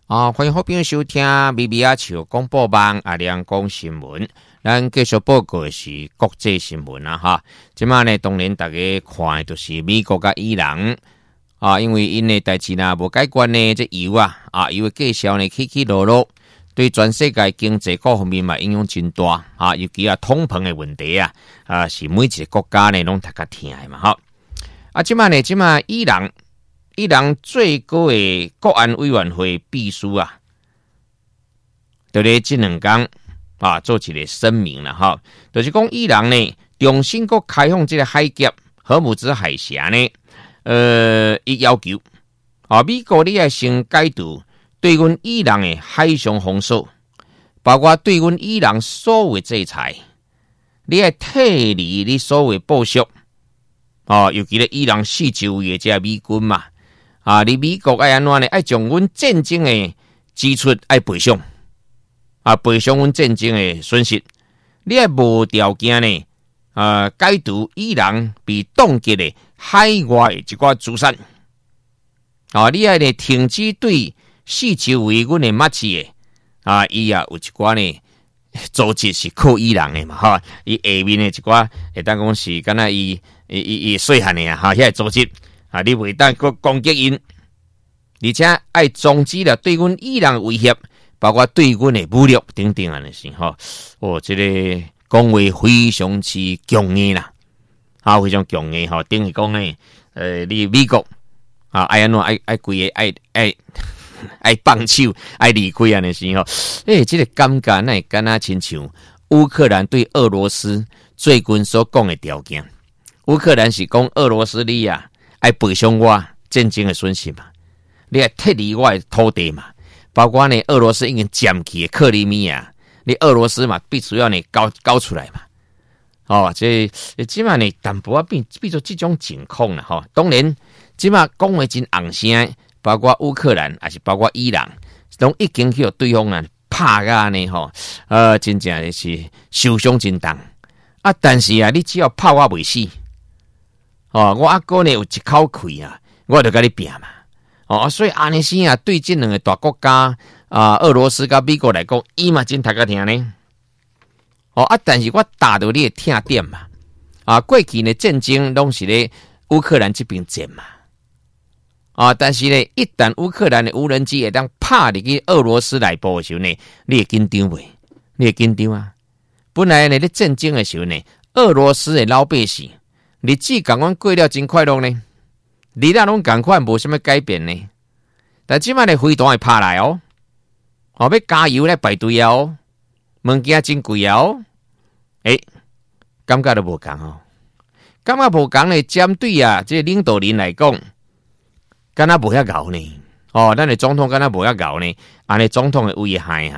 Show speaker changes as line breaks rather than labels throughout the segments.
欢迎好朋友收听咪咪啊笑广播网阿亮讲新闻。咱继续报告的是国际新闻啦哈。即马呢，当然大家看的就是美国甲伊朗因为因的代志呢无解决呢，这油油的价销呢起起落落，对全世界经济各方面嘛影响真大尤其通膨的问题是每一个国家呢拢大家听的嘛哈。即马伊朗最高的国安委员会秘书就咧这两天做一个声明了哈，就是讲伊朗呢重新国开放这个海峡荷姆兹海峡呢，伊要求美国你要先解除对阮伊朗的海上封锁，包括对阮伊朗所有的制裁，你要退离你所有的报销尤其咧伊朗四周围的这美军嘛。你美国爱安怎呢？爱将阮战争的支出爱赔偿，赔偿阮战争的损失。你爱无条件呢？解除伊朗被冻结的海外的一寡资产。你爱呢停止对四周围阮的马刺的伊有一寡呢组织是靠伊朗的嘛哈？伊下面的一寡会当讲是敢若伊细汉的遐个组织。你袂当个攻击因，而且爱终止了对阮伊朗的威胁，包括对阮的武力等等安尼是这个讲话非常之强硬啦，非常强硬等于讲呢，你美国爱安怎爱规个爱放手爱离开安尼是这个感觉那敢若亲像乌克兰对俄罗斯最近所讲的条件，乌克兰是讲俄罗斯你爱赔偿我战争的损失嘛，你爱撤离我的土地嘛，包括呢俄罗斯已经占去的克里米亚，你俄罗斯嘛必须要呢交出来嘛。这即马呢淡薄变做这种情况啦当然，即马讲话真红声，包括乌克兰还是包括伊朗，拢已经去对方拍甲呢真正是受伤真重但是你只要拍我未死。我阿哥呢有一口气我就跟你拼嘛。所以安尼时对这两个大国家俄罗斯跟美国来讲，伊嘛真读个听呢。但是我打到你的听点嘛。过去呢战争拢是咧乌克兰这边战嘛。但是呢，一旦乌克兰的无人机会当拍入去俄罗斯内部的时候呢，你会紧张袂？你会紧张本来呢，咧战争的时候呢，俄罗斯的老百姓。日子共阮过了真快乐呢，你那拢共款无什么改变呢。但即摆呢飞弹会拍来要加油来排队物件真贵感觉都无共感觉无共呢，针对这领导人来讲，敢若无遐高呢。咱的总统敢若无遐高呢，安尼总统的威害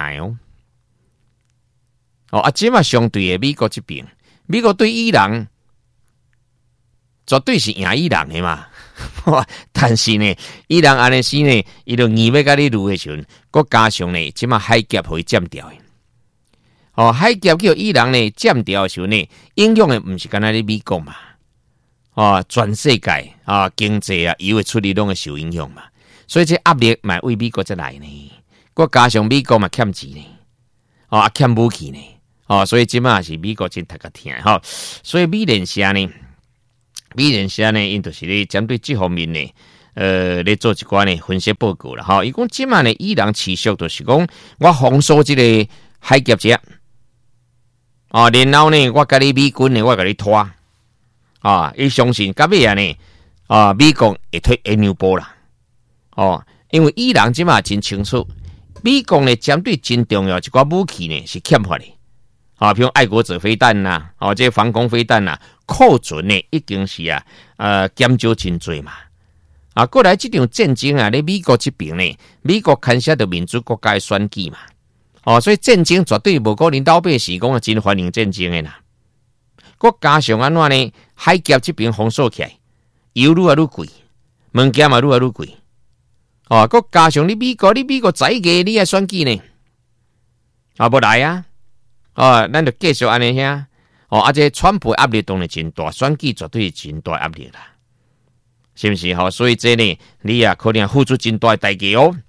即摆相对的美国这边，美国对伊朗。绝对是赢伊朗的嘛，但是呢，伊朗安尼时呢，伊就硬要甲你撸的时阵，佮加上呢，即马海峡会占掉的。海峡叫伊朗呢占掉的时候呢，影响的毋是干那你美国嘛，全世界经济伊会出力拢会受影响嘛，所以这压力嘛为美国再来呢，佮加上美国嘛欠钱呢，欠武器呢，所以即马是美国真读个听所以美联社呢。因就是咧针对这方面呢，咧做一寡呢分析报告啦，伊讲即马呢，伊朗持续就是讲，我封锁这个海峡者，然后呢，我甲你美军呢，我甲你拖，伊相信到尾呢，美国会退让步啦，因为伊朗即马真清楚，美国呢针对真重要一寡武器呢是欠缺的。比如爱国者飞弹呐，这防空飞弹呐，库存呢已经是减少真多嘛。过来这场战争咧美国这边呢，美国牵涉到民主国家的选举嘛，所以战争绝对无可能老百姓讲真欢迎战争的啦。佮加上安怎呢？海峡这边封锁起来，油愈来愈贵，物件嘛愈来愈贵。佮加上你美国在个你爱选举呢，无来咱就继续安尼遐，这川普压力当然真大，选举绝对是真大压力啦，是不是？所以这呢，你可能付出真大的代价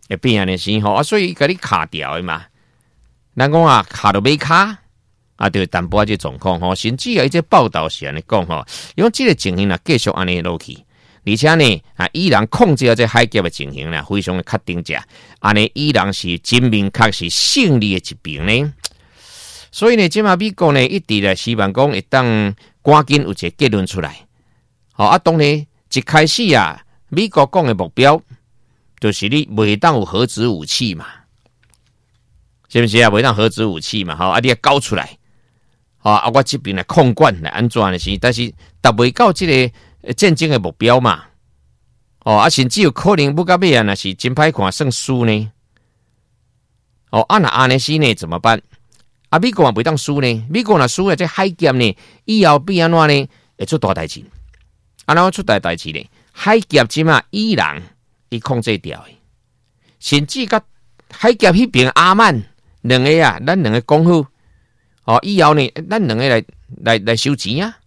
会变安尼生吼啊，所以伊甲你卡掉的嘛。咱讲啊，卡到尾卡啊，就淡薄仔这状况吼，甚至有一些报道是安尼讲吼，因为这个情形啊继续安尼落去，而且呢啊，伊朗控制了这海峡的情形呢，非常的确定者，安尼伊朗是真明确是胜利的一边呢。所以呢，即马美国呢一直来希望讲会当赶紧有一个结论出来。好啊，当然一开始啊，美国讲的目标就是你袂当有核子武器嘛，是不是啊？袂当核子武器嘛，好啊，你要搞出来，好啊，我这边来控管来安怎的是，但是达袂到这个战争的目标嘛，哦啊，甚至有可能不到尾啊，那是真歹看胜输呢。哦，啊那安尼是呢怎么办？啊，美国也袂当输呢，美国若输了，这海峡呢以后变安怎呢？会出大代志。啊，然后出大代志呢？海峡即嘛，伊朗伊控制掉的，甚至甲海峡迄边阿曼两个啊，咱两个讲好，哦，以后呢，咱两个来收钱啊。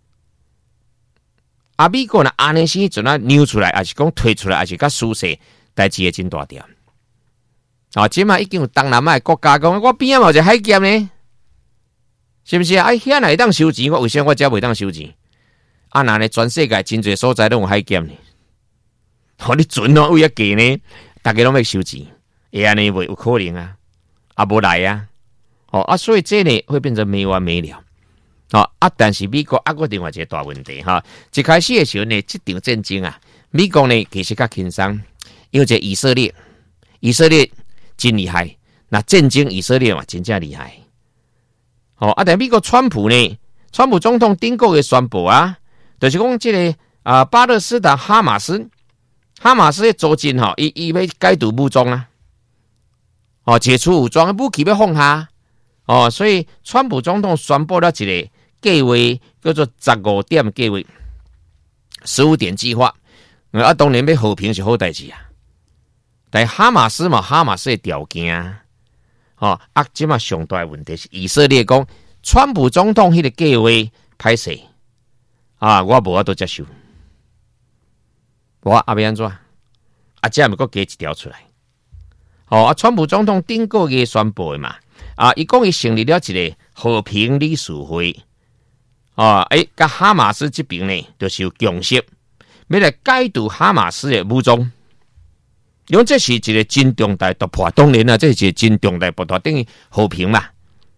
啊，美国呢，安尼时阵啊，扭出来，还是讲推出来，还是甲输势代志会真大条。啊，即嘛已经有东南亚国家讲，我边仔嘛有一个海峡呢，是不是啊？啊，遐来当收钱，我为什么我遮袂当收钱？啊，那呢，全世界真侪所在都有海峡呢。哦，你准哦，为遐价呢，大家拢要收钱，会安尼袂有可能啊？啊，无来啊！哦啊，所以这呢会变成没完没了。哦啊，但是美国还有另外一个大问题哈。一开始的时候呢，这场战争啊，美国呢其实较轻松，因为这以色列真厉害，那战争以色列嘛真正厉害。哦啊，但美国川普总统顶个月宣布啊，就是讲这个巴勒斯坦哈马斯的组织哈，伊要改组武装啊，哦解除武装，武器要放下哦，所以川普总统宣布了一个计划，叫做15点计划，15点计划。啊，当然要和平是好代志啊。但哈马斯的条件啊，即嘛上大的问题是以色列讲，川普总统迄个计划歹势啊，我无法度接受，我要安怎？啊，这还阁加一条出来。哦，啊，川普总统顶个月宣布的嘛，啊，伊讲伊成立了一个和平理事会，啊，甲哈马斯这边呢，就是有共识，要来改组哈马斯的武装。因为这是一个真重大突破，当然啦，这是一个真重大突破，等于和平嘛。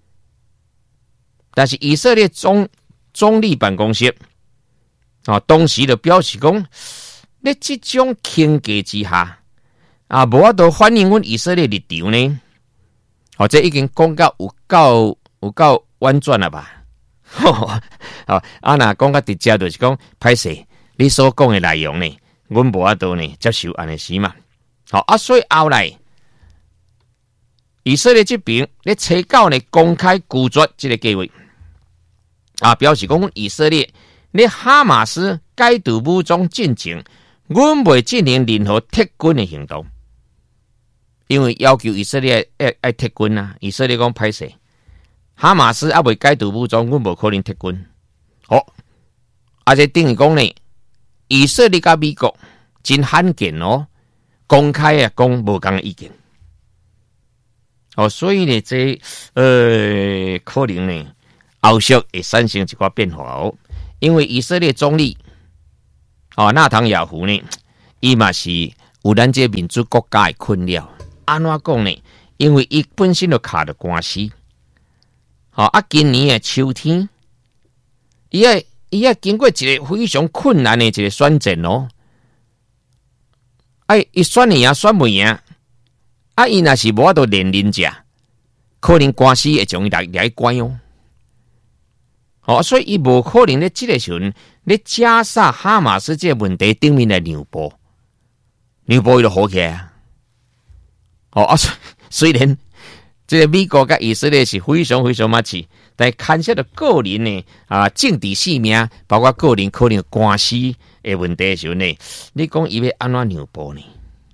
但是以色列总理办公室啊，当时就表示讲，在这种情境之下啊，无法度反映阮以色列立场呢。哦，这已经讲到有够婉转了吧？哦，啊，那讲到直接就是讲，歹势，你所讲的内容呢，阮无法度呢接受安尼是嘛？好啊，所以后来以色列这边咧催告呢公开拒绝这个计划啊，表示讲以色列咧哈马斯改组武装进程，阮袂进行任何撤军的行动，因为要求以色列爱撤军啊。以色列讲歹势，哈马斯还未改组武装，阮无可能撤军。好，而且等于讲呢，以色列甲美国真罕见哦。公开啊，讲无同的意见，哦，所以呢，这可能呢，后续会产生一寡变化哦。因为以色列总理纳坦雅胡呢，伊嘛是有咱这民主国家的困扰。安怎讲呢？因为伊本身就卡着关系，今年的秋天，伊也经过一个非常困难的一个选战哦。伊选你啊，选不赢啊！伊若是无法度连任者，可能官司会将伊来关哦。所以伊无可能咧，这个时阵咧加上哈马斯这个问题顶面来扭波伊就好起来啊！虽然这个美国甲以色列是非常非常默契，但牵涉到个人呢政治性命，包括个人可能官司的问题的时候呢，你讲伊要安怎扭波呢？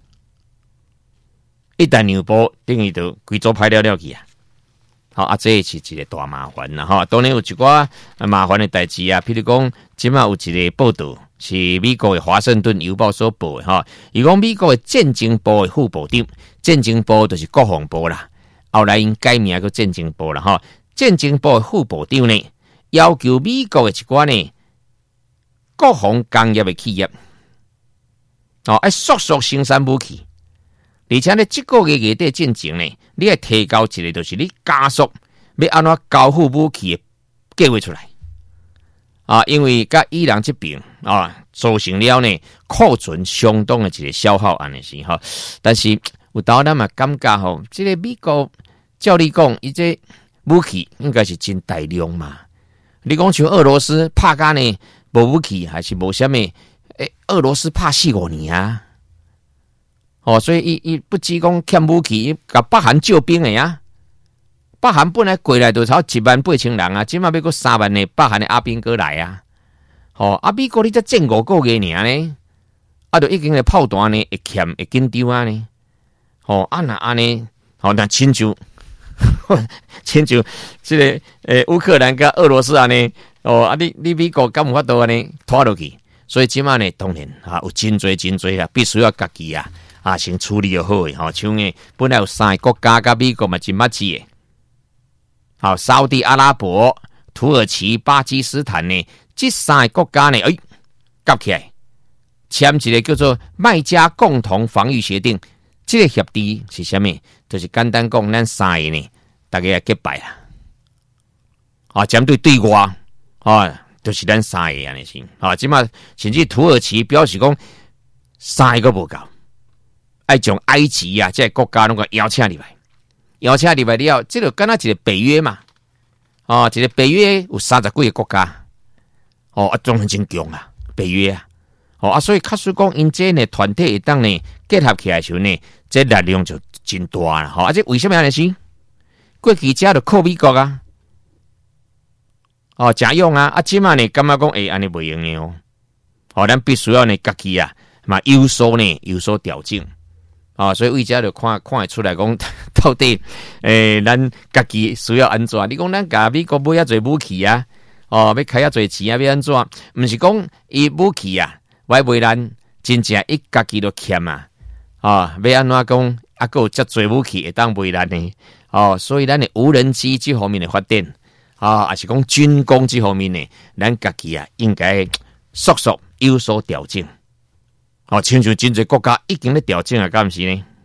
一旦扭波，等于就规组歹了去啊！好这是一个大麻烦啦！当然有一寡麻烦的代志啊，譬如讲，即马有一个报道是美国的华盛顿邮报所报的哈。伊讲美国的战争部的副部长，战争部就是国防部啦，后来因改名叫战争部啦哈。战争部的副部长呢，要求美国的一寡呢国防工业的企业，要速速生产武器。而且呢，这个月底进前呢，你要提高一个，就是你加速要安怎交付武器的计划出来因为甲伊朗这边造成了呢库存相当的一个消耗安尼是哈。但是有当咱嘛感觉吼，这个美国照你讲，伊这武器应该是真大量嘛。你讲像俄罗斯拍甲呢无武器，还是无啥物？俄罗斯拍4-5年啊。所以伊不只讲欠武器，伊甲北韩救兵的呀。北韩本来过来就超18000人啊，今嘛要过3万的北韩的阿兵哥来啊。美国你才战5个月尔呢，就已经的炮弹呢会欠会紧张啊呢。那安尼，那亲像这个乌克兰跟俄罗斯安尼，你美国敢有法度安尼拖落去？所以今嘛呢，当然有真多啊，必须要家己先处理好诶像本来有3个国家甲美国嘛真捌字诶。沙特阿拉伯、土耳其、巴基斯坦呢，这3个国家呢，夹起来签一个叫做麦加共同防御协定。这个协议是啥物？就是简单讲，咱3个呢，大家也结拜啦。针对外就是咱3个安尼先。即马甚至土耳其表示讲3个无够。爱将埃及这个国家拢个邀请入来了后，这就敢若一个北约嘛，一个北约有30几个国家，总很真强啊，北约所以假使讲因这呢团体一当呢结合起来的时候呢，这力量就真大啦，这为什么安尼是？过去遮就靠美国啊，真用啊，即嘛呢感觉讲安尼袂用的咱必须要呢家己嘛有所调整。所以为遮就看会出来讲，到底咱家己需要安怎？你讲咱甲美国买遐侪武器要开遐侪钱要安怎？毋是讲伊武器要卖咱，真正伊家己都欠要安怎讲？还有遮侪武器会当卖咱呢？所以咱的无人机这方面的发展还是讲军工这方面呢，咱家己应该速速有所调整。亲像真侪国家已经咧调整敢毋是呢？